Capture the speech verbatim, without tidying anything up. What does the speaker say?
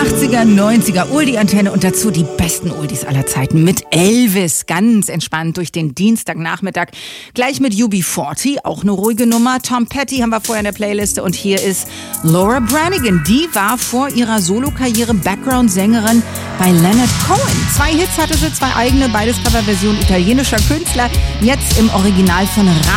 achtziger, neunziger Oldie-Antenne und dazu die besten Oldies aller Zeiten mit Elvis. Ganz entspannt durch den Dienstagnachmittag. Gleich mit U B vierzig, auch eine ruhige Nummer. Tom Petty haben wir vorher in der Playliste und hier ist Laura Branigan. Die war vor ihrer Solokarriere Background-Sängerin bei Leonard Cohen. Zwei Hits hatte sie, zwei eigene, beides Coverversion italienischer Künstler. Jetzt im Original von